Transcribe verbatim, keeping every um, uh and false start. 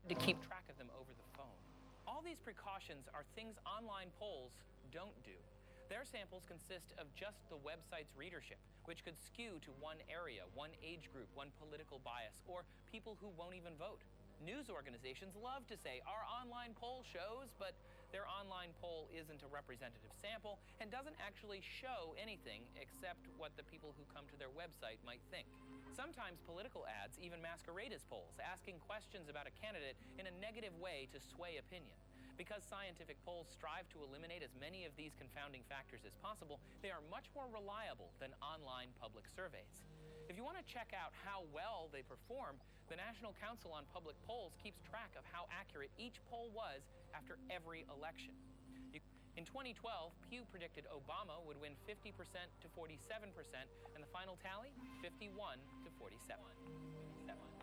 to keep track of them over the phone. All these precautions are things online polls don't do. Their samples consist of just the website's readership, which could skew to one area, one age group, one political bias, or people who won't even vote. News organizations love to say our online poll shows, but their online poll isn't a representative sample and doesn't actually show anything except what the people who come to their website might think. Sometimes political ads even masquerade as polls, asking questions about a candidate in a negative way to sway opinion. Because scientific polls strive to eliminate as many of these confounding factors as possible, they are much more reliable than online public surveys. If you want to check out how well they perform, the National Council on Public Polls keeps track of how accurate each poll was after every election. In twenty twelve, Pew predicted Obama would win fifty percent to forty-seven percent, and the final tally, fifty-one to forty-seven.